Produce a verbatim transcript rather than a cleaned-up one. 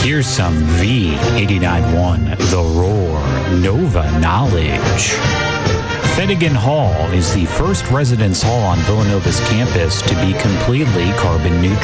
Here's some V eighty-nine point one, The Roar, Nova Knowledge. Fettigan Hall is the first residence hall on Villanova's campus to be completely carbon neutral.